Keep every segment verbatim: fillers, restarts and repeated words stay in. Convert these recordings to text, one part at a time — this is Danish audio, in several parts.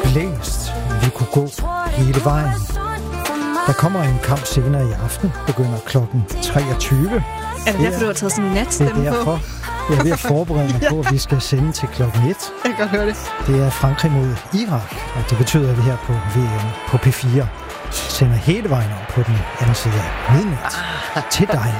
længst vi kunne gå hele vejen. Der kommer en kamp senere i aften, begynder klokken treogtyve. Er det derfor, du har taget sådan en natstemme på? Det er derfor. Jeg er ved at forberede mig på, at vi skal sende til klokken et. Jeg kan godt høre det. Det er Frankrig mod Irak, og det betyder, at vi her på V M på P fire sender hele vejen op på den anden side af midnat til dig.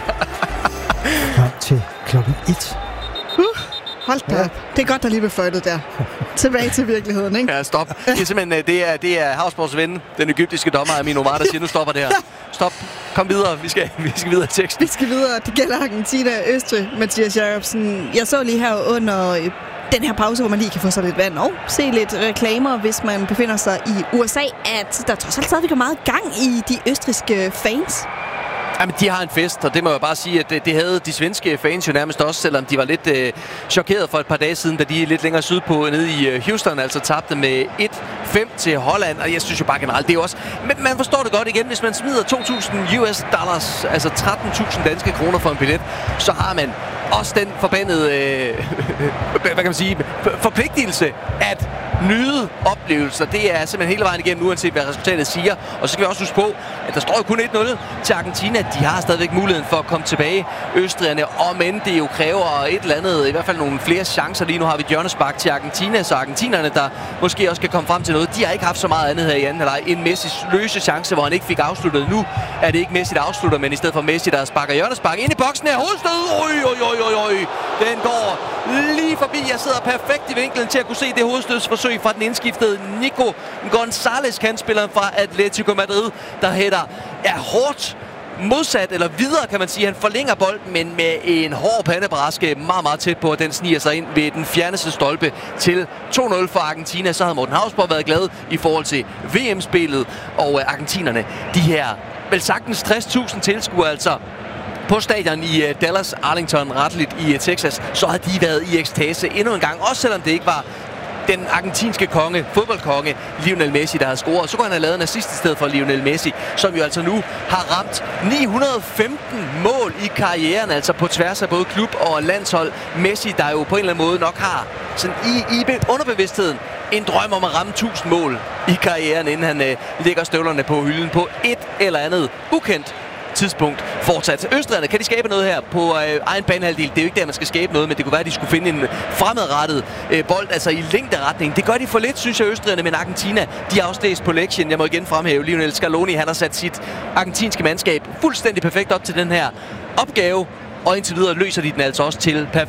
Frem til klokken et. Uh, hold da. Ja. Det er godt, der lige blev fløjtet der. Tilbage til virkeligheden, ikke? Ja, stop. Det er simpelthen, det er, det er Havsborgs ven, den egyptiske dommer Amin Omar, der siger, nu stopper det her. Stop. Kom videre. Vi skal, vi skal videre i teksten. Vi skal videre. Det gælder Argentina og Østrig, Mathias Jacobsen. Jeg så lige her under den her pause, hvor man lige kan få sig lidt vand og se lidt reklamer, hvis man befinder sig i U S A, at der trods alt stadigvæk er meget gang i de østrigske fans. Jamen, de har en fest, og det må jeg bare sige, at det, det havde de svenske fans jo nærmest også, selvom de var lidt øh, chokeret for et par dage siden, da de lidt længere sydpå nede i øh, Houston, altså tabte med et fem til Holland, og jeg synes jo bare generelt, det er også... Men man forstår det godt igen, hvis man smider to tusind U S dollars, altså tretten tusind danske kroner for en billet, så har man også den forbandede, øh, hvad kan man sige, forpligtelse at nyde oplevelser. Det er simpelthen hele vejen igennem, uanset hvad resultatet siger. Og så skal vi også huske på, at der står jo kun et nul til Argentina. De har stadigvæk muligheden for at komme tilbage, østrigerne, og men det jo kræver et eller andet, i hvert fald nogle flere chancer. Lige nu har vi hjørnespark til Argentina, så argentinerne, der måske også kan komme frem til noget, de har ikke haft så meget andet her i anden halvleg. En Messis løse chance, hvor han ikke fik afsluttet. Nu er det ikke Messi, der afslutter, men i stedet for Messi, der sparker hjørnespark ind i boksen her. Hovedstød! Oj, oj, oj, oj, oj. Den går lige forbi. Jeg sidder perfekt i vinklen til at kunne se det hovedstødsforsøg fra den indskiftede Nico González, kandspilleren fra Atletico Madrid, der hætter er hårdt modsat, eller videre kan man sige. Han forlænger bolden, men med en hård pandebraske meget, meget tæt på, at den sniger sig ind ved den fjerneste stolpe til to nul for Argentina. Så havde Morten Havsborg været glad i forhold til V M-spillet, og argentinerne, de her vel sagtens tres tusind tilskuere, altså på stadion i uh, Dallas Arlington, retteligt i uh, Texas, så har de været i ekstase endnu en gang, også selvom det ikke var den argentinske konge, fodboldkonge, Lionel Messi, der har scoret. Så kunne han have lavet en assist i stedet for Lionel Messi, som jo altså nu har ramt ni hundrede og femten mål i karrieren, altså på tværs af både klub og landshold. Messi, der jo på en eller anden måde nok har sådan i, i underbevidstheden en drøm om at ramme tusind mål i karrieren, inden han øh, lægger støvlerne på hylden på et eller andet ukendt tidspunkt fortsat. Østrigerne, kan de skabe noget her på øh, egen banehalvdel? Det er jo ikke der, man skal skabe noget, men det kunne være, at de skulle finde en fremadrettet øh, bold, altså i længderetning. Det gør de for lidt, synes jeg, Østrigerne, men Argentina, de har også læst på lektien. Jeg må igen fremhæve Lionel Scaloni, han har sat sit argentinske mandskab fuldstændig perfekt op til den her opgave, og indtil videre løser de den altså også til